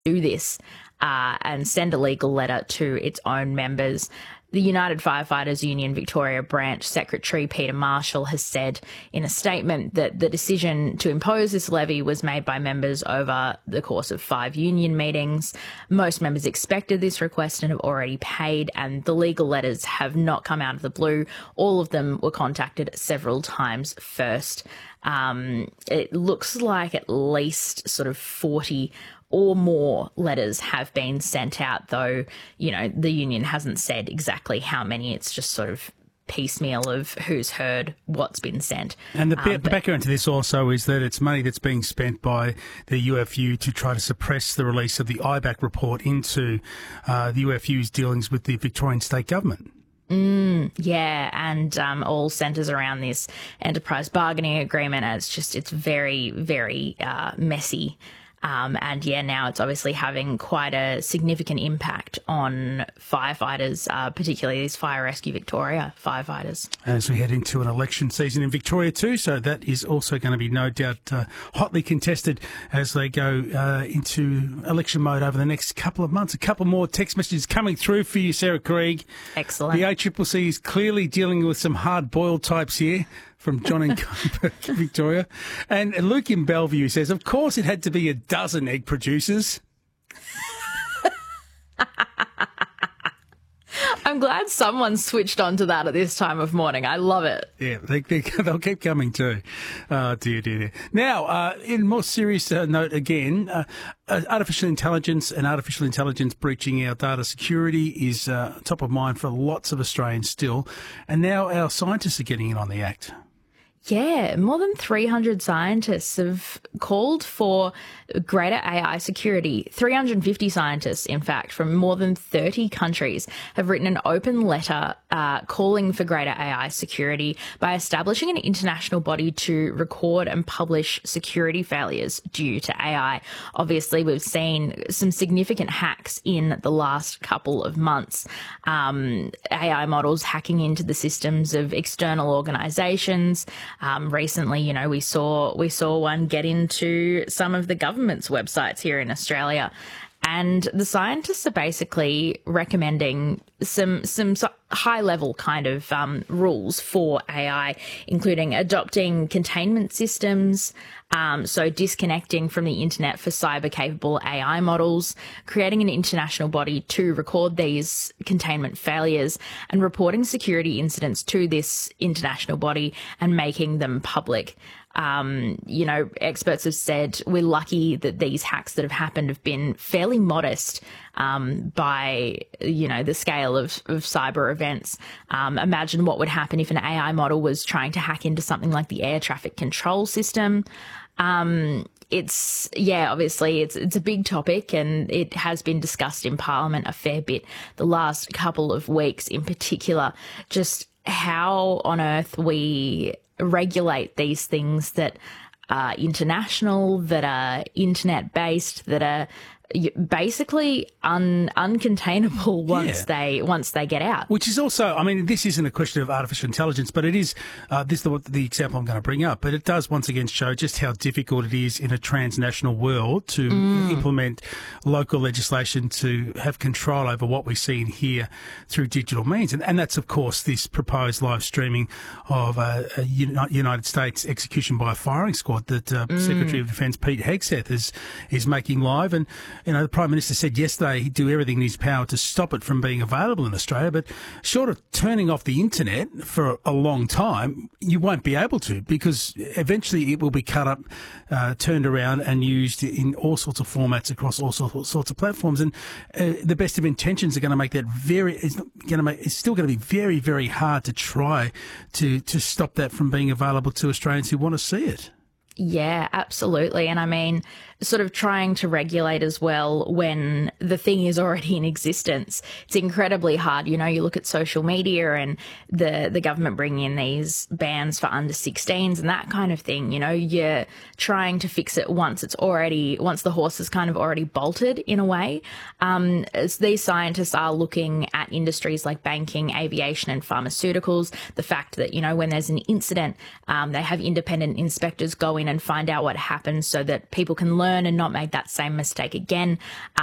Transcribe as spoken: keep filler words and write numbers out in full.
do this uh, and send a legal letter to its own members. The United Firefighters Union Victoria Branch Secretary Peter Marshall has said in a statement that the decision to impose this levy was made by members over the course of five union meetings. Most members expected this request and have already paid, and the legal letters have not come out of the blue. All of them were contacted several times first. Um, it looks like at least sort of forty or more letters have been sent out, though, you know, the union hasn't said exactly how many. It's just sort of piecemeal of who's heard what's been sent. And the, um, the but, background to this also is that it's money that's being spent by the U F U to try to suppress the release of the I BAC report into uh, the U F U's dealings with the Victorian state government. Mm, yeah, and um, all centres around this enterprise bargaining agreement. And it's just, it's very, very uh, messy. Um, and yeah, now it's obviously having quite a significant impact on firefighters, uh, particularly these Fire Rescue Victoria firefighters. As we head into an election season in Victoria too, so that is also going to be no doubt uh, hotly contested as they go uh, into election mode over the next couple of months. A couple more text messages coming through for you, Sarah Krieg. Excellent. The A C C C is clearly dealing with some hard-boiled types here. From John in Victoria. And Luke in Bellevue says, of course it had to be a dozen egg producers. I'm glad someone switched on to that at this time of morning. I love it. Yeah, they, they, they'll keep coming too. Oh, dear, dear, dear. Now, uh, in more serious uh, note again, uh, uh, artificial intelligence and artificial intelligence breaching our data security is uh, top of mind for lots of Australians still. And now our scientists are getting in on the act. Yeah, more than three hundred scientists have called for greater A I security. three hundred fifty scientists, in fact, from more than thirty countries have written an open letter uh, calling for greater A I security by establishing an international body to record and publish security failures due to A I. Obviously, we've seen some significant hacks in the last couple of months. Um, A I models hacking into the systems of external organisations. Um, recently, you know, we saw we saw one get into some of the government's websites here in Australia, and the scientists are basically recommending some some high level kind of um, rules for A I, including adopting containment systems, um, so disconnecting from the internet for cyber capable A I models, creating an international body to record these containment failures and reporting security incidents to this international body and making them public. Um, you know, experts have said we're lucky that these hacks that have happened have been fairly modest um, by, you know, the scale of, of cyber events. Um, imagine what would happen if an A I model was trying to hack into something like the air traffic control system. Um, it's, yeah, obviously it's, it's a big topic and it has been discussed in Parliament a fair bit the last couple of weeks in particular, just how on earth we regulate these things that are international, that are internet-based, that are basically un, uncontainable once yeah. they once they get out. Which is also, I mean, this isn't a question of artificial intelligence, but it is, uh, this is the, the example I'm going to bring up, but it does once again show just how difficult it is in a transnational world to mm. implement local legislation to have control over what we see and hear through digital means. And, and that's, of course, this proposed live streaming of uh, a United States execution by a firing squad that uh, mm. Secretary of Defence Pete Hegseth is, is making live. And you know, the Prime Minister said yesterday he'd do everything in his power to stop it from being available in Australia, but short of turning off the internet for a long time, you won't be able to, because eventually it will be cut up, uh, turned around and used in all sorts of formats across all sorts of platforms. And uh, the best of intentions are going to make that very, it's going to make, it's still going to be very, very hard to try to, to stop that from being available to Australians who want to see it. Yeah, absolutely. And I mean, sort of trying to regulate as well when the thing is already in existence. It's incredibly hard. You know, you look at social media and the, the government bringing in these bans for under sixteens and that kind of thing. You know, you're trying to fix it once it's already, once the horse is kind of already bolted in a way. Um, as these scientists are looking at industries like banking, aviation and pharmaceuticals, the fact that, you know, when there's an incident, um, they have independent inspectors go in and find out what happened so that people can learn learn and not make that same mistake again.